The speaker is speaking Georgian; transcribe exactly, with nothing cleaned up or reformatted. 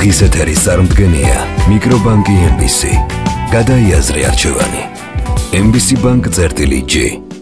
დღის ეთერის წარმდგენია მიკრობანკი ემ ბი სი. გადაიაზრე არჩევანი. ემ ბი სი ბანკ წერტილი ჯი.